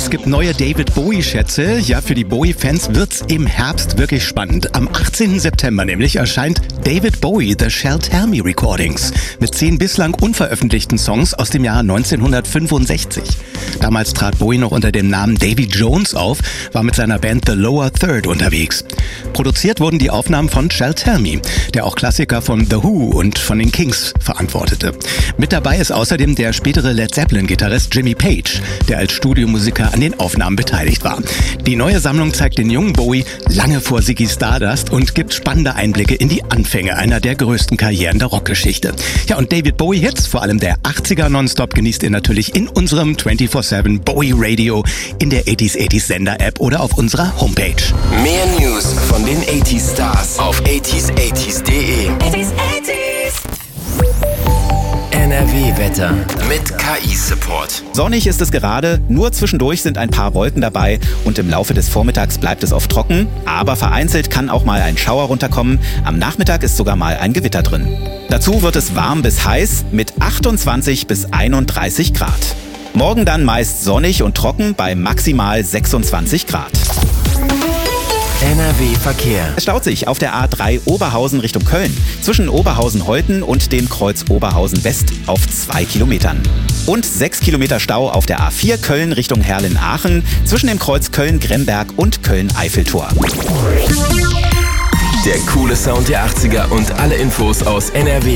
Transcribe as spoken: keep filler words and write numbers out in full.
Es gibt neue David Bowie-Schätze. Ja, für die Bowie-Fans wird's im Herbst wirklich spannend. Am achtzehnten September nämlich erscheint David Bowie The Shall Tell Me Recordings mit zehn bislang unveröffentlichten Songs aus dem Jahr neunzehnhundertfünfundsechzig. Damals trat Bowie noch unter dem Namen Davy Jones auf, war mit seiner Band The Lower Third unterwegs. Produziert wurden die Aufnahmen von Shall Tell Me, der auch Klassiker von The Who und von den Kings verantwortete. Mit dabei ist außerdem der spätere Led Zeppelin-Gitarrist Jimmy Page, der als Studiomusiker an den Aufnahmen beteiligt war. Die neue Sammlung zeigt den jungen Bowie lange vor Ziggy Stardust und gibt spannende Einblicke in die Anfänge einer der größten Karrieren der Rockgeschichte. Ja, und David Bowie Hits, vor allem der achtziger Nonstop, genießt ihr natürlich in unserem vierundzwanzig sieben Bowie Radio, in der achtziger achtziger Sender-App oder auf unserer Homepage. Mehr News von den achtziger Stars auf achtziger achtziger punkt de. N R W-Wetter mit K I-Support. Sonnig ist es gerade, nur zwischendurch sind ein paar Wolken dabei und im Laufe des Vormittags bleibt es oft trocken, aber vereinzelt kann auch mal ein Schauer runterkommen. Am Nachmittag ist sogar mal ein Gewitter drin. Dazu wird es warm bis heiß mit achtundzwanzig bis einunddreißig Grad. Morgen dann meist sonnig und trocken bei maximal sechsundzwanzig Grad. N R W-Verkehr. Es staut sich auf der A drei Oberhausen Richtung Köln zwischen Oberhausen-Holten und dem Kreuz Oberhausen-West auf zwei Kilometern. Und sechs Kilometer Stau auf der A vier Köln Richtung Herrlen-Aachen zwischen dem Kreuz Köln-Gremberg und Köln-Eiffeltor. Der coole Sound der achtziger und alle Infos aus N R W